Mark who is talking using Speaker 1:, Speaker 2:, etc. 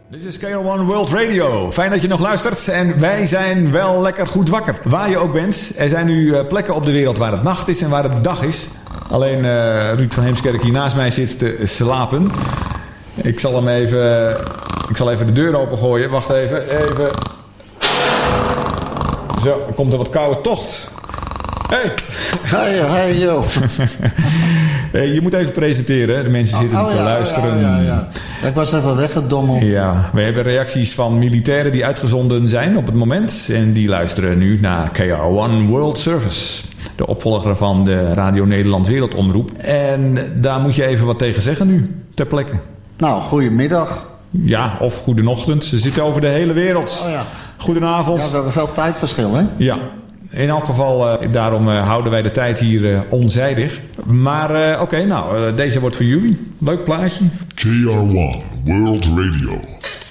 Speaker 1: Dit is KR1 World Radio. Fijn dat je nog luistert en wij zijn wel lekker goed wakker. Waar je ook bent, er zijn nu plekken op de wereld waar het nacht is en waar het dag is. Alleen Ruud van Heemskerk hier naast mij zit te slapen. Ik zal even de deur opengooien. Wacht even. Zo, er komt er wat koude tocht.
Speaker 2: Hey, joh.
Speaker 1: Je moet even presenteren. De mensen zitten te luisteren.
Speaker 2: Ja. Ik was even weggedommeld.
Speaker 1: Ja, we hebben reacties van militairen die uitgezonden zijn op het moment. En die luisteren nu naar KR1 World Service. De opvolger van de Radio Nederland Wereldomroep. En daar moet je even wat tegen zeggen nu, ter plekke.
Speaker 2: Nou, goedemiddag.
Speaker 1: Ja, of goedenochtend. Ze zitten over de hele wereld.
Speaker 2: Oh ja.
Speaker 1: Goedenavond.
Speaker 2: Ja, we hebben veel tijdverschil, hè?
Speaker 1: Ja. In elk geval, daarom houden wij de tijd hier onzijdig. Maar oké, deze wordt voor jullie. Leuk plaatje.
Speaker 3: KR1 World Radio.